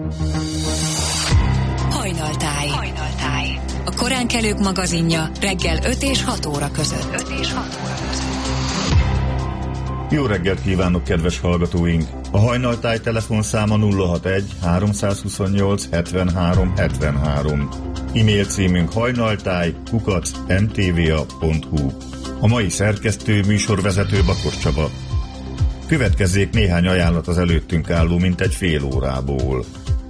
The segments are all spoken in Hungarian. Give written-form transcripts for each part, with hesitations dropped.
Hajnaltáj. A koránkelők magazinja reggel 5 és 6 óra között. Jó reggelt kívánok, kedves hallgatóink! A Hajnaltáj telefonszáma 061 328 73 73. E-mail címünk hajnaltáj@mtva.hu. A mai szerkesztő, műsorvezető Bakos Csaba. Következzék néhány ajánlat az előttünk álló mintegy fél órából.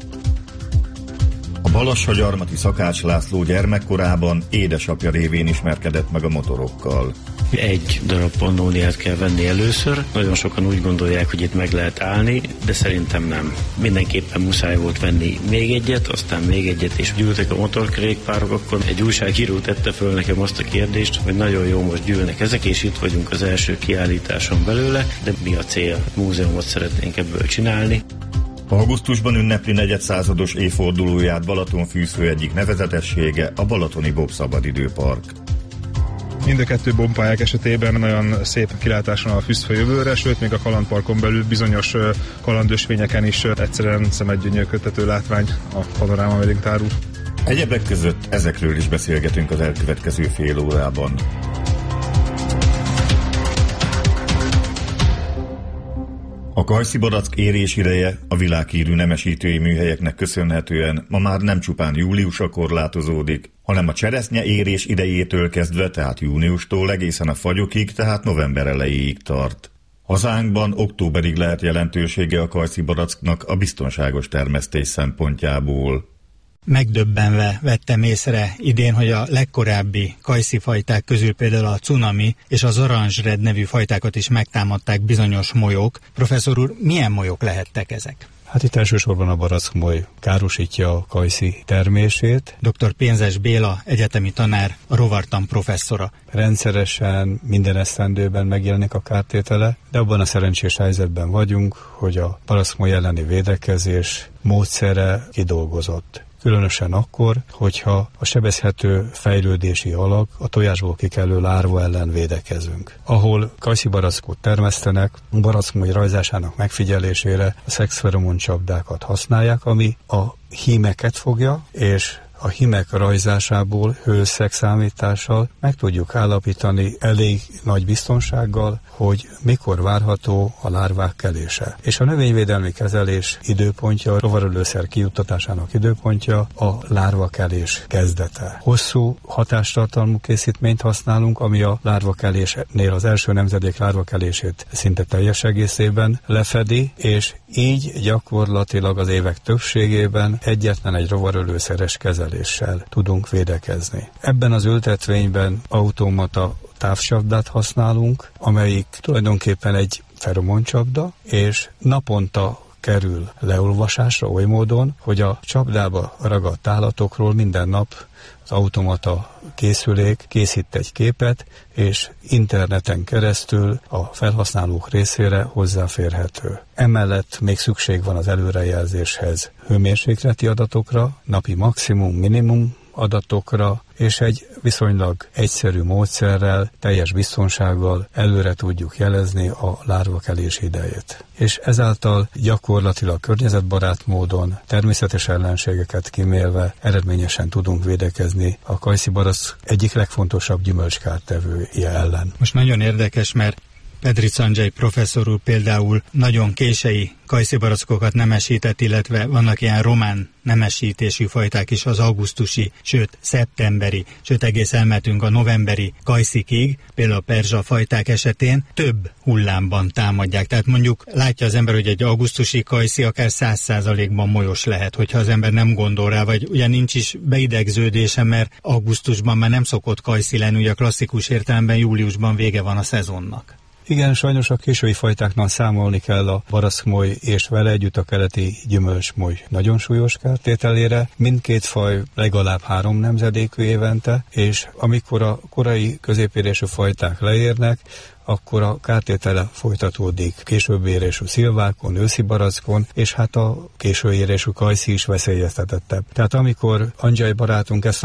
A Balassagyarmati Szakács László gyermekkorában édesapja révén ismerkedett meg a motorokkal. Egy darab pannóniát kell venni először. Nagyon sokan úgy gondolják, hogy itt meg lehet állni, de szerintem nem. Mindenképpen muszáj volt venni még egyet, aztán még egyet, és gyűltek a motorkerékpárok, akkor egy újságíró tette föl nekem azt a kérdést, hogy nagyon jó, most gyűlnek ezek, és itt vagyunk az első kiállításon belőle, de mi a cél? Múzeumot szeretnénk ebből csinálni. Augusztusban ünnepli negyedszázados évfordulóját Balatonfűző egyik nevezetessége, a Balatoni Bob Szabadidőpark. Mind a kettő bombpályák esetében nagyon szép kilátás van a Füzfa jövőre, sőt még a kalandparkon belül bizonyos kalandösvényeken is egyszerűen szemedgyönyörködtető látvány a panoráma mellénk tárul. Egyebek között ezekről is beszélgetünk az elkövetkező fél órában. A kajszibarack érés ideje a világhírű nemesítői műhelyeknek köszönhetően ma már nem csupán júliusra korlátozódik, hanem a cseresznye érés idejétől kezdve, tehát júniustól egészen a fagyokig, tehát november elejéig tart. Hazánkban októberig lehet jelentősége a kajszibaracknak a biztonságos termesztés szempontjából. Megdöbbenve vettem észre idén, hogy a legkorábbi kajszifajták közül például a cunami és az orange-red nevű fajtákat is megtámadták bizonyos molyók. Professzor úr, milyen molyók lehettek ezek? Hát itt elsősorban a barackmoly károsítja a kajszi termését. Dr. Pénzes Béla, egyetemi tanár, a rovartan professzora. Rendszeresen minden esztendőben megjelenik a kártétele, de abban a szerencsés helyzetben vagyunk, hogy a barackmoly elleni védekezés módszere kidolgozott. Különösen akkor, hogyha a sebezhető fejlődési alak, a tojásból kikelő lárva ellen védekezünk. Ahol kajszibarackot termesztenek, barackmoly rajzásának megfigyelésére a szexferomon csapdákat használják, ami a hímeket fogja, és a hímek rajzásából hőszegszámítással meg tudjuk állapítani elég nagy biztonsággal, hogy mikor várható a lárvák kelése. És a növényvédelmi kezelés időpontja, a rovarölőszer kijuttatásának időpontja a lárvakelés kezdete. Hosszú hatástartalmú készítményt használunk, ami a lárvakelésnél az első nemzedék lárvakelését szinte teljes egészében lefedi, és így gyakorlatilag az évek többségében egyetlen egy rovarölőszeres kezeléssel tudunk védekezni. Ebben az ültetvényben automata távcsapdát használunk, amelyik tulajdonképpen egy feromoncsapda, és naponta kerül leolvasásra oly módon, hogy a csapdába ragadt állatokról minden nap az automata készülék készít egy képet, és interneten keresztül a felhasználók részére hozzáférhető. Emellett még szükség van az előrejelzéshez hőmérsékleti adatokra, napi maximum, minimum adatokra, és egy viszonylag egyszerű módszerrel, teljes biztonsággal előre tudjuk jelezni a lárvakelés idejét. És ezáltal gyakorlatilag környezetbarát módon, természetes ellenségeket kimélve eredményesen tudunk védekezni a kajszibarack egyik legfontosabb gyümölcskártevője ellen. Most nagyon érdekes, mert Pedric Andrzej professzor úr például nagyon kései kajszibarackokat nemesített, illetve vannak ilyen román nemesítésű fajták is, az augusztusi, sőt szeptemberi, sőt egész elmentünk a novemberi kajszikig, például a perzsa fajták esetén több hullámban támadják. Tehát mondjuk látja az ember, hogy egy augusztusi kajszi akár 100%-ban molyos lehet, hogyha az ember nem gondol rá, vagy ugye nincs is beidegződése, mert augusztusban már nem szokott kajszi lenni, ugye a klasszikus értelemben júliusban vége van a szezonnak. Igen, sajnos a késői fajtáknál számolni kell a barackmoly és vele együtt a keleti gyümölcsmoly nagyon súlyos kártételére. Mindkét faj legalább 3 nemzedékű évente, és amikor a korai középérésű fajták leérnek, akkor a kártétele folytatódik később érésű szilvákon, őszi barackon, és hát a késő érésű kajszi is veszélyeztetettebb. Tehát amikor Angyay barátunk ezt a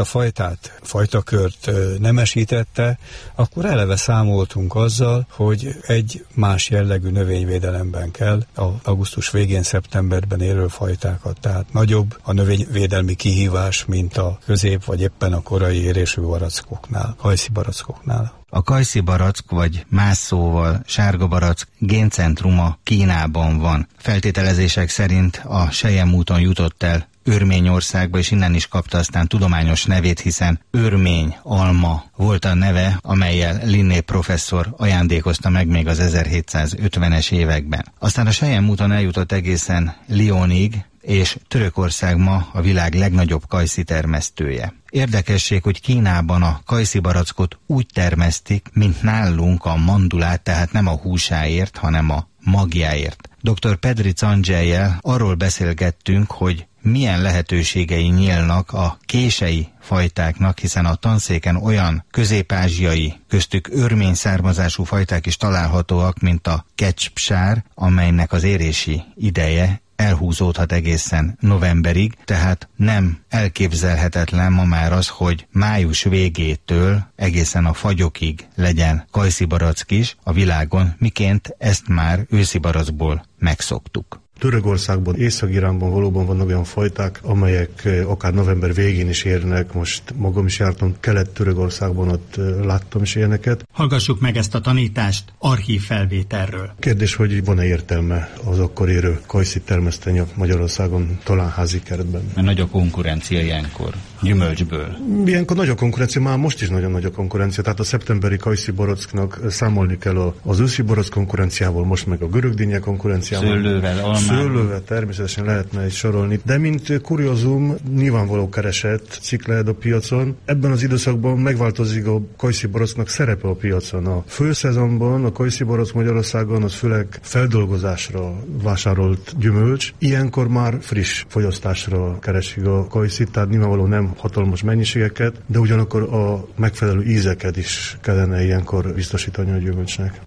fajtakört nemesítette, akkor eleve számoltunk azzal, hogy egy más jellegű növényvédelemben kell az augusztus végén, szeptemberben élő fajtákat. Tehát nagyobb a növényvédelmi kihívás, mint a közép vagy éppen a korai érésű barackoknál, kajszi barackoknál. A kajszi barack, vagy más szóval sárga barack géncentruma Kínában van. Feltételezések szerint a Sejem úton jutott el Örményországba, és innen is kapta aztán tudományos nevét, hiszen örmény alma volt a neve, amellyel Linné professzor ajándékozta meg még az 1750-es években. Aztán a Sejem úton eljutott egészen Lyonig, és Törökország ma a világ legnagyobb kajszi termesztője. Érdekesség, hogy Kínában a kajszi barackot úgy termesztik, mint nálunk a mandulát, tehát nem a húsáért, hanem a magjáért. Dr. Pedric Andjayyel arról beszélgettünk, hogy milyen lehetőségei nyílnak a kései fajtáknak, hiszen a tanszéken olyan közép-ázsiai, köztük örmény származású fajták is találhatóak, mint a kecspsár, amelynek az érési ideje elhúzódhat egészen novemberig, tehát nem elképzelhetetlen ma már az, hogy május végétől egészen a fagyokig legyen kajszi barack is a világon, miként ezt már őszi barackból megszoktuk. Törökországban, Észak-Iránban valóban vannak olyan fajták, amelyek akár november végén is érnek. Most magam is jártam Kelet-Törökországban, ott láttam is ilyeneket. Hallgassuk meg ezt a tanítást archív felvételről. Kérdés, hogy van-e értelme az akkor érő kajszit termeszteni Magyarországon, talán házi kertben. Mert nagy a konkurencia ilyenkor, gyümölcsből. Ilyenkor nagy a konkurencia, már most is nagyon nagy a konkurencia, tehát a szeptemberi kajszi baracknak számolni kell az őszi barack konkurenciával, most meg a görögdinnye konkurenciával. Szőlővel természetesen lehetne is sorolni, de mint kuriózum, nyilvánvaló keresett cikk lehet a piacon. Ebben az időszakban megváltozik a kajszi baracknak szerepe a piacon. A főszezonban a kajszi barack Magyarországon az főleg feldolgozásra vásárolt gyümölcs. Ilyenkor már friss fogyasztásra keresik a kajszit, tehát nyilvánvaló nem hatalmas mennyiségeket, de ugyanakkor a megfelelő ízeket is kellene ilyenkor biztosítani a gyümölcsnek.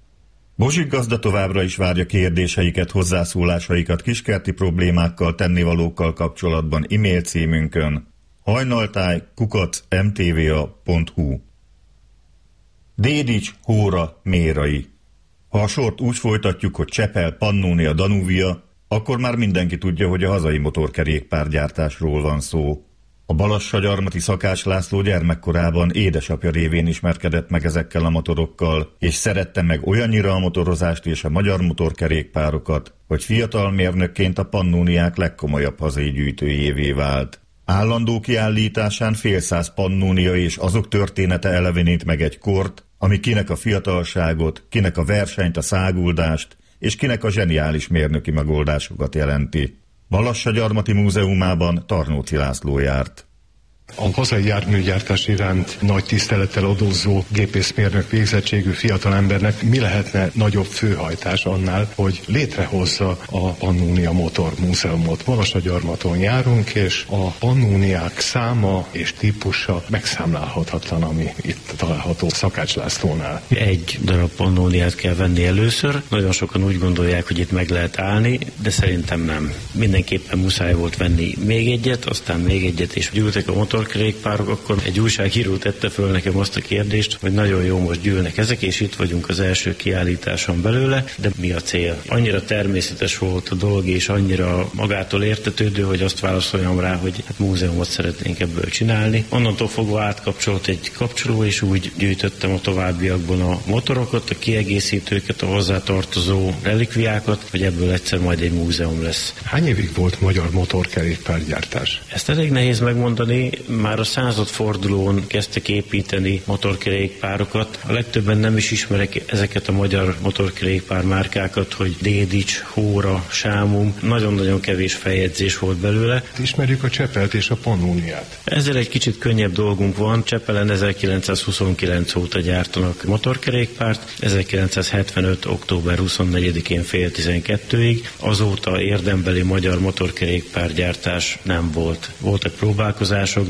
Bozsik gazda továbbra is várja kérdéseiket, hozzászólásaikat kiskerti problémákkal, tennivalókkal kapcsolatban e-mail címünkön hajnaltáj@mtva.hu. Dédics, Hóra, Mérai. Ha a sort úgy folytatjuk, hogy Csepel, Pannónia, Danúvia, akkor már mindenki tudja, hogy a hazai motorkerékpárgyártásról van szó. A Balassagyarmati Szakács László gyermekkorában édesapja révén ismerkedett meg ezekkel a motorokkal, és szerette meg olyannyira a motorozást és a magyar motorkerékpárokat, hogy fiatal mérnökként a Pannóniák legkomolyabb hazai gyűjtőjévé vált. Állandó kiállításán fél száz Pannónia és azok története elevenít meg egy kort, ami kinek a fiatalságot, kinek a versenyt, a száguldást, és kinek a zseniális mérnöki megoldásokat jelenti. Balassagyarmati Múzeumában Tarnóci László járt. A hazai járműgyártás iránt nagy tisztelettel adózó gépészmérnök végzettségű fiatalembernek mi lehetne nagyobb főhajtás annál, hogy létrehozza a Pannónia Motor Múzeumot. Balassagyarmaton járunk, és a Pannóniák száma és típusa megszámlálhatatlan, ami itt található Szakács Lászlónál. Egy darab Pannóniát kell venni először. Nagyon sokan úgy gondolják, hogy itt meg lehet állni, de szerintem nem. Mindenképpen muszáj volt venni még egyet, aztán még egyet, és gyűltek a motorkerékpárok, akkor egy újságíró tette föl nekem azt a kérdést, hogy nagyon jó, most gyűlnek ezek, és itt vagyunk az első kiállításon belőle, de mi a cél? Annyira természetes volt a dolog, és annyira magától értetődő, hogy azt válaszoljam rá, hogy hát múzeumot szeretnénk ebből csinálni. Onnantól fogva átkapcsolt egy kapcsoló, és úgy gyűjtöttem a továbbiakban a motorokat, a kiegészítőket, a hozzátartozó relikviákat, hogy ebből egyszer majd egy múzeum lesz. Hány évig volt magyar motorkerékpárgyártás? Ezt elég nehéz megmondani. Már a századfordulón kezdtek építeni motorkerékpárokat. A legtöbben nem is ismerek ezeket a magyar motorkerékpár márkákat, hogy Dédics, Hóra, Sámum. Nagyon-nagyon kevés feljegyzés volt belőle. Ismerjük a Csepelt és a Pannóniát. Ezzel egy kicsit könnyebb dolgunk van. Csepelen 1929 óta gyártanak motorkerékpárt, 1975. október 24-én fél 12-ig. Azóta érdembeli magyar motorkerékpárgyártás nem volt. Voltak próbálkozások,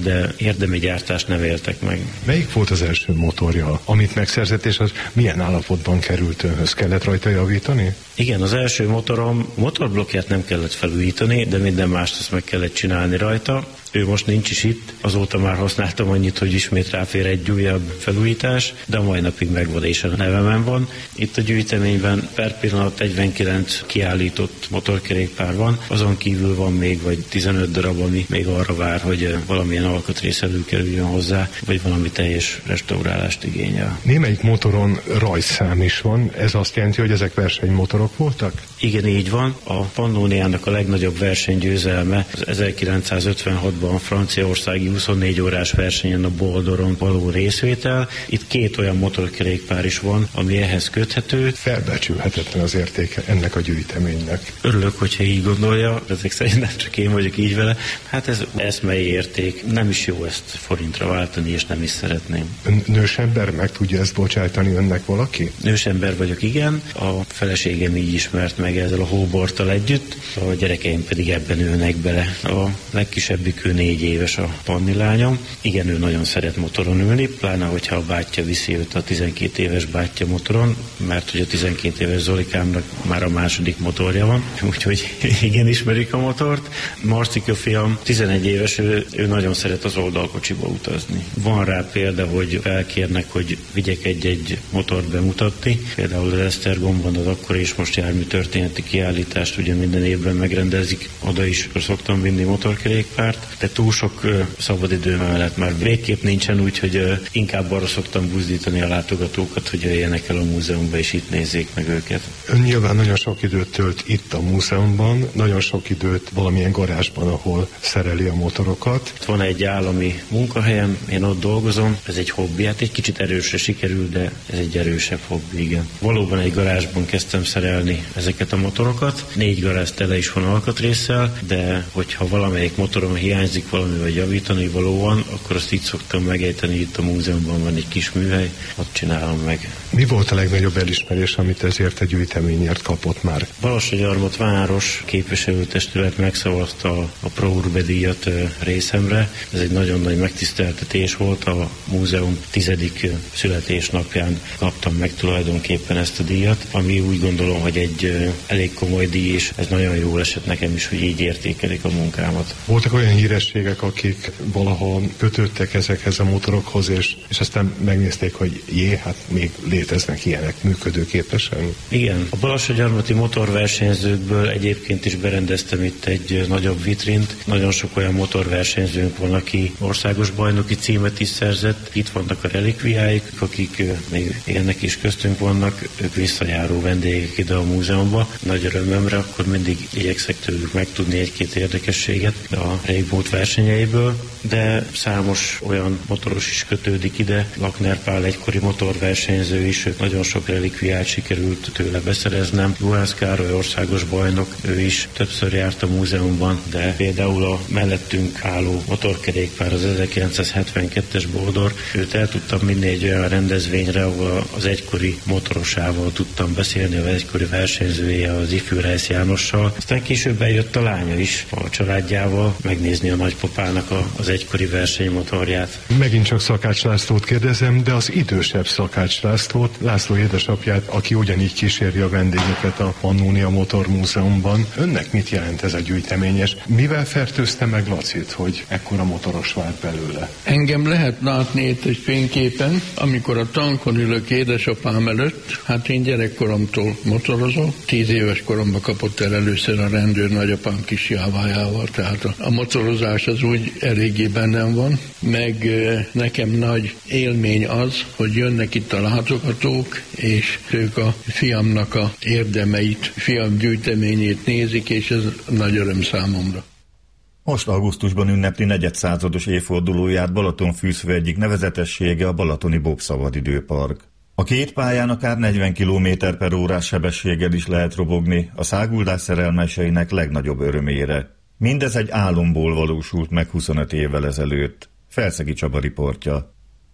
de érdemi gyártást nem éltek meg. Melyik volt az első motorja, amit megszerzett, és az milyen állapotban került önhöz? Kellett rajta javítani? Igen, az első motorblokkját nem kellett felújítani, de minden mást azt meg kellett csinálni rajta. Ő most nincs is itt, azóta már használtam annyit, hogy ismét ráfér egy újabb felújítás, de a mai napig megvan és a nevemen van. Itt a gyűjteményben per pillanat 49 kiállított motorkerékpár van, azon kívül van még vagy 15 darab, ami még arra vár, hogy valamilyen alkatrész előkerüljön hozzá, vagy valami teljes restaurálást igényel. Némelyik motoron rajzszám is van, ez azt jelenti, hogy ezek versenymotorok voltak? Igen, így van. A Pannóniának a legnagyobb versenygyőzelme az 1956-ban a franciaországi 24 órás versenyen a Boldoron való részvétel. Itt 2 olyan motorkerékpár is van, ami ehhez köthető. Felbecsülhetetlen az értéke ennek a gyűjteménynek. Örülök, hogyha így gondolja, ezek szerint nem csak én vagyok így vele. Hát ez eszmei érték. Nem is jó ezt forintra váltani, és nem is szeretném. Nősember, meg tudja ezt bocsájtani önnek valaki? Nősember vagyok, igen. A feleségem így ismert meg ezzel a hóborttal együtt, a gyerekeim pedig ebben nőnek bele. A legkisebbik ő 4 éves, a Panni lányom. Igen, ő nagyon szeret motoron ülni, pláne hogyha a bátyja viszi őt, a 12 éves bátyja motoron, mert hogy a 12 éves Zolikámnak már a második motorja van, úgyhogy igen, ismerik a motort. Marcika fiam 11 éves, ő nagyon szeret az oldalkocsiba utazni. Van rá példa, hogy felkérnek, hogy vigyek egy motort bemutatni. Például az Esztergomban az akkor és most jármű történeti kiállítást ugye minden évben megrendezik, oda is szoktam vinni motorkerékpárt, de túl sok szabadidő mellett már végképp nincsen, úgyhogy inkább arra szoktam buzdítani a látogatókat, hogy jöjjenek el a múzeumba és itt nézzék meg őket. Ön nyilván nagyon sok időt tölt itt a múzeumban, nagyon sok időt valamilyen garázsban, ahol szereli a motorokat. Itt van egy állami munkahelyem, én ott dolgozom, ez egy hobbi, hát egy kicsit erősre sikerül, de ez egy erősebb hobbi, igen. Valóban egy garázsban kezdtem szerelni ezeket a motorokat, 4 garázs tele is van alkatrésszel, de hogyha valamelyik motoron hiányzik valami, vagy javítani való van, akkor azt így szoktam megejteni, itt a múzeumban van egy kis műhely, ott csinálom meg. Mi volt a legnagyobb elismerés, amit ezért a gyűjteményért kapott már? Balassagyarmat város képviselőtestület megszavazta a Pro Urbe díjat részemre. Ez egy nagyon nagy megtiszteltetés volt. A múzeum 10. születésnapján kaptam meg tulajdonképpen ezt a díjat, ami úgy gondolom, hogy egy elég komoly díj, és ez nagyon jól esett nekem is, hogy így értékelik a munkámat. Voltak olyan hírességek, akik valaha kötődtek ezekhez a motorokhoz, és aztán megnézték, hogy hát még léteznek ilyenek működőképesen? Igen, a balassagyarmati motorversenyzőkből egyébként is berendeztem itt egy nagyobb vitrint. Nagyon sok olyan motorversenyzőnk van, aki országos bajnoki címet is szerzett. Itt vannak a relikviáik, akik még ilyenek is köztünk vannak, ők visszajáró vendégek ide a múzeumba. Nagy örömömre akkor mindig igyekszek tőlük megtudni egy-két érdekességet a régmúlt versenyeiből, de számos olyan motoros is kötődik ide. Lakner Pál egykori motorversenyző is, nagyon sok relikviát sikerült tőle beszereznem. Juhász Károly országos bajnok, ő is többször járt a múzeumban, de például a mellettünk álló motorkerékpár, az 1972-es Boldor, őt el tudtam vinni egy olyan rendezvényre, ahol az egykori motorosával tudtam beszélni, az egykori versenyzője, az ifjú Reisz Jánossal. Aztán később eljött a lánya is a családjával megnézni a nagypapának az egykori versenymotorját. Megint csak Szakács Lászlót kérdezem, de az idősebb Szakács Lászlót, László édesapját, aki ugyanígy kíséri a vendégeket a Pannónia Motor Múzeumban. Önnek mit jelent ez a gyűjteményes? Mivel fertőzte meg Lacit, hogy ekkora motoros vált belőle? Engem lehet látni itt egy fényképen, amikor a tankon ülök édesapám előtt. Hát én gyerekkoromtól motorozom. 10 éves koromban kapott el először a rendőr nagyapám kis jávájával, tehát a motorozás az úgy eléggé bennem van. Meg nekem nagy élmény az, hogy jönnek itt a látogatók, és ők a fiamnak a érdemeit, fiam gyűjteményét nézik, és ez nagy öröm számomra. Most augusztusban ünnepli negyedszázados évfordulóját Balatonfűzfő egyik nevezetessége, a Balatoni Bob Szabadidőpark. A két pályán akár 40 km/h sebességgel is lehet robogni, a száguldás szerelmeseinek legnagyobb örömére. Mindez egy álomból valósult meg 25 évvel ezelőtt. Felszegi Csaba riportja.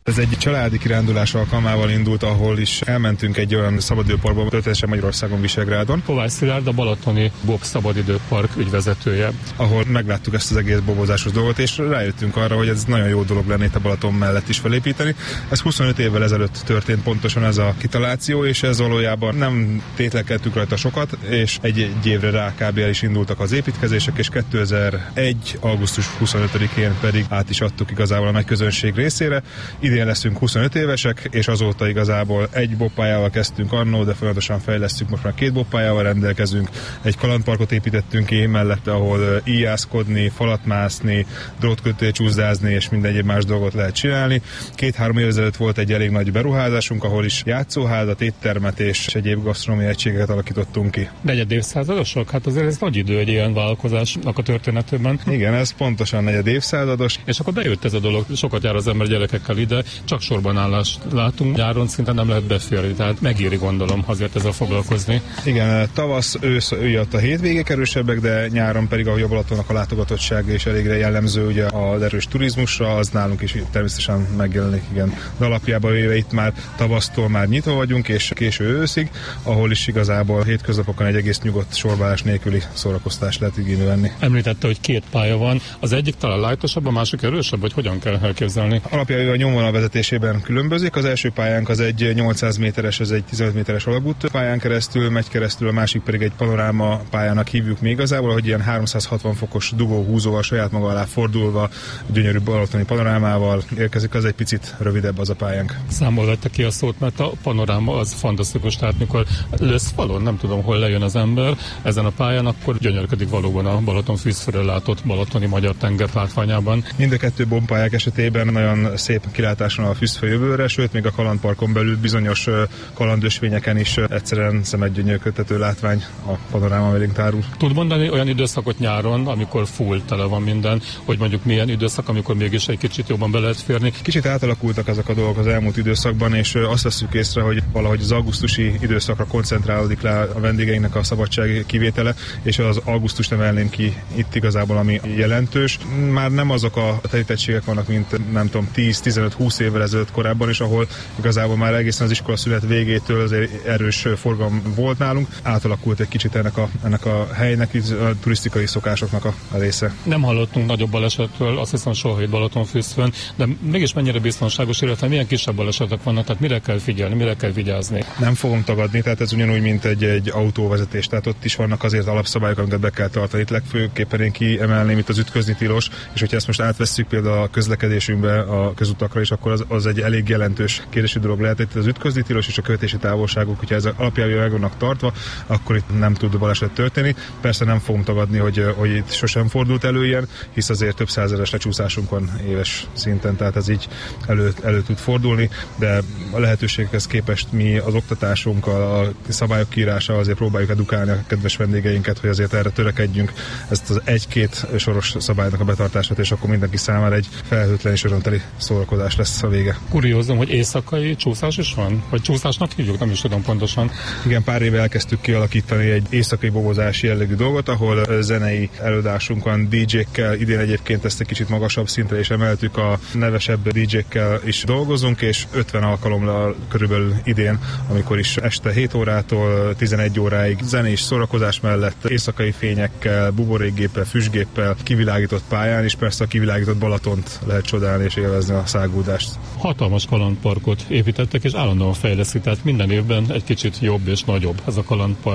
Ez egy családi kirándulás alkalmával indult, ahol is elmentünk egy olyan szabadidőparkba, történetesen Magyarországon, Visegrádon. Kovács Szilárd, a Balatoni Box szabadidőpark ügyvezetője. Ahol megláttuk ezt az egész bobozásos dolgot, és rájöttünk arra, hogy ez nagyon jó dolog lenne itt a Balaton mellett is felépíteni. Ez 25 évvel ezelőtt történt pontosan ez a kitaláció, és ez valójában nem tétlekedtük rajta sokat, és egy évre rá kb. El is indultak az építkezések, és 2001. augusztus 25-én pedig át is adtuk igazából a nagy közönség részére. Idén leszünk 25 évesek, és azóta igazából egy bobpályával kezdtünk annó, de folyamatosan fejlesztünk, most már 2 bobpályával rendelkezünk. Egy kalandparkot építettünk ki mellette, ahol íjászkodni, falat mászni, drótkötélcsúszdázni és minden egyéb más dolgot lehet csinálni. 2-3 év ezelőtt volt egy elég nagy beruházásunk, ahol is játszóházat, éttermet és egyéb gasztronómiai egységeket alakítottunk ki. Negyed évszázadosok? Hát azért ez nagy idő egy ilyen vállalkozásnak a történetében. Igen, ez pontosan negyed évszázados. És akkor bejött ez a dolog, sokat jár az ember gyerekekkel ide, csak sorban állást látunk, nyáron szinte nem lehet beférni, tehát megéri, gondolom, azért ezzel foglalkozni. Igen, tavasz, ősz jött a hétvégék erősebbek, de nyáron pedig, ahogy a Balatonnak a látogatottsága és elég jellemző ugye az erős turizmusra, az nálunk is természetesen megjelenik, igen. De alapjában véve itt már tavasztól már nyitva vagyunk, és késő őszig, ahol is igazából hétköznapokon egy egész nyugodt sorválás nélküli szórakoztást lehet igénybe venni. Említette, hogy 2 pálya van, az egyik talán lightosabb, a másik erősebb, vagy hogyan kell elképzelni? Alapjában a nyomvonal vezetésében különbözik. Az első pályánk az egy 800 méteres, ez egy 15 méteres alagút pályán keresztül megy keresztül, a másik pedig egy panoráma pályának hívjuk még igazából, hogy ilyen 360 fokos dugóhúzóval saját maga alá fordulva, gyönyörű balatoni panorámával érkezik, az egy picit rövidebb az a pályánk. Számol vette ki a szót, mert a panoráma az fantasztikus, tehát mikor lösz falon, nem tudom, hol lejön az ember ezen a pályán, akkor gyönyörködik valóban a Balaton fűzfölől látott balatoni magyar tenger látványában. Mind a 2 bombpályák esetében nagyon szép kilátáson a Füsztföld jövőre, sőt még a kalandparkon belül bizonyos kalandösvényeken is egyszerűen szemedgyönyörködtető látvány a panoráma mellénk tárul. Tud mondani olyan időszakot nyáron, amikor full tele van minden, hogy mondjuk milyen időszak, amikor mégis egy kicsit jobban be lehet férni? Kicsit átalakultak ezek a dolgok az elmúlt időszakban, és azt vesszük észre, hogy valahogy az augusztusi időszakra koncentrálódik le a vendégeinknek a szabadság kivétele, és az augusztus emelném ki itt igazából, ami jelentős. Már nem azok a telítettségek vannak, mint nem tudom, 10-15-20 évvel ezelőtt korábban is, ahol igazából már egészen az iskola szünet végétől azért erős forgalom volt nálunk. Átalakult egy kicsit ennek a helynek, a turisztikai szokásoknak a része. Nem hallottunk nagyobb balesetről, azt hiszem soha itt Balatonfürdőn, de mégis mennyire biztonságos, illetve milyen kisebb balesetek vannak, tehát mire kell figyelni, mire kell vigyázni? Nem fogom tagadni, tehát ez ugyanúgy, mint egy autóvezetés, tehát ott is vannak azért alapszabályok, amiket be kell tartani. Itt legfőképpen én kiemelném itt az ütközni tilos, és hogyha ezt most átvesszük például a közlekedésünkbe, a közutakra is, akkor az egy elég jelentős kérdési dolog lehet. Itt az ütközni tilos és a követési távolságok, hogyha ezek alapjában meg vannak tartva, akkor itt nem tud baleset történni. Persze nem fogom tagadni, hogy itt sosem fordult elő ilyen, hisz azért több százeres lecsúszásunk van éves szinten, tehát ez így elő tud fordulni, de a lehetőségekhez képest mi az oktatásunkkal, a szabályok kiírása azért próbáljuk edukálni a kedves vendégeinket, hogy azért erre törekedjünk, ezt az 1-2 soros szabálynak a betartását, és akkor mindenki számára egy felhőtlen és örömteli szórakozás lesz a vége. Kuriózum, hogy éjszakai csúszás is van? Vagy csúszásnak hívjuk, nem is tudom pontosan. Igen, pár éve elkezdtük kialakítani egy éjszakai bobozási jellegű dolgot, ahol zenei előadásunk van DJ-kkel, idén egyébként ezt egy kicsit magasabb szintre is emeltük, a nevesebb DJ-kkel is dolgozunk, és 50 alkalommal körülbelül idén, amikor is este 7 órától 11 óráig zenés szórakozás mellett éjszakai fényekkel, buborékgéppel, füstgéppel, kivilágított pályán, és persze a kivilágított Balatont lehet csodálni és élvezni a száguldást. Hatalmas kalandparkot építettek, és állandóan fejlesztik, tehát minden évben egy kicsit jobb és nagyobb ez a kalandpark.